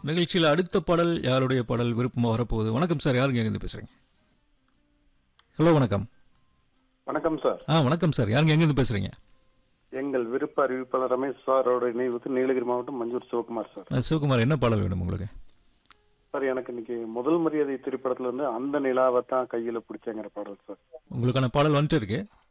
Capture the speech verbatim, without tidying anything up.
நிகழ்ச்சியில் அடுத்த பாடல் யாருடைய பாடல் விருப்பமாக வரப்போகுது? வணக்கம் சார், யாருங்க எங்கேருந்து பேசுறீங்க? ஹலோ வணக்கம். வணக்கம் சார். ஆ வணக்கம் சார், யாருங்க எங்கேருந்து பேசுறீங்க? எங்கள் விருப்ப அறிவிப்பாளர் ரமேஷ் சாரோட இணைவுக்கு நீலகிரி மாவட்டம் மஞ்சூர் சிவகுமார் சார். ஆ, சிவகுமார், என்ன பாடல் வேணும் உங்களுக்கு? சார் எனக்கு இன்னைக்கு முதல் மரியாதை திரைப்படத்துல இருந்து அந்த நிலாவை தான் கையில பிடிச்சேங்கிற பாடல் சார். உங்களுக்கான பாடல் வந்துட்டு இருக்கு.